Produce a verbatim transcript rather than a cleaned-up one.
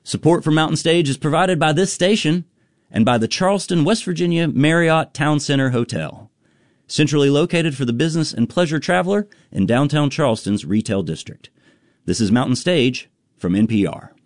Support for Mountain Stage is provided by this station and by the Charleston, West Virginia Marriott Town Center Hotel, centrally located for the business and pleasure traveler in downtown Charleston's retail district. This is Mountain Stage from N P R.